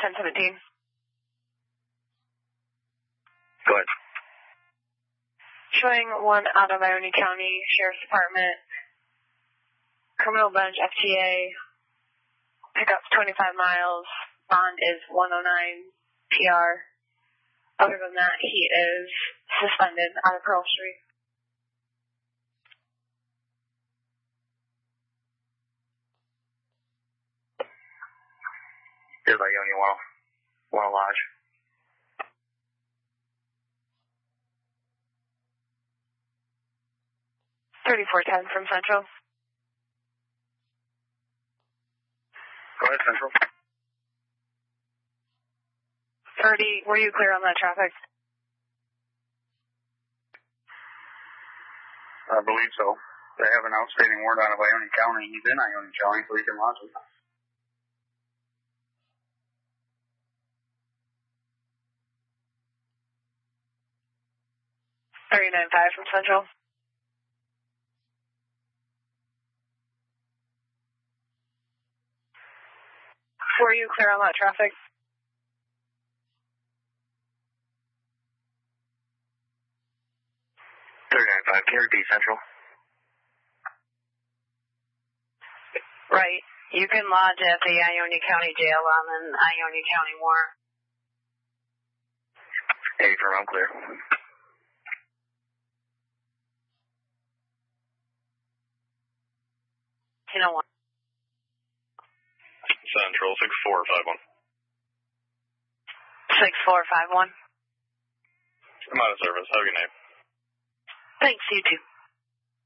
1017. Go ahead. Showing one out of Ione County Sheriff's Department. Criminal bench, FTA. Pickup 25 miles. Bond is 109 PR. Other than that, he is suspended out of Pearl Street. Here's Ione, Wanna Lodge. $34.10 from Central. Go ahead, Central. 30, were you clear on that traffic? I believe so. They have an outstanding warrant out of Ione County. He's in Ione County, so he can lodge him. 39.5 from Central. Were you clear on that traffic? Can you repeat, Central? Right. You can lodge at the Ione County Jail on an Ione County warrant. 80 for I'm clear. You know what? Central 6451. 6451. I'm out of service. Have a good night. Thanks, you too.